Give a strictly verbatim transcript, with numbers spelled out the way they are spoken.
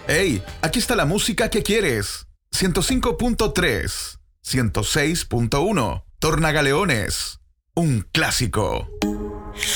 Hey, aquí está la música que quieres. ciento cinco punto tres, ciento seis punto uno. Tornagaleones, un clásico.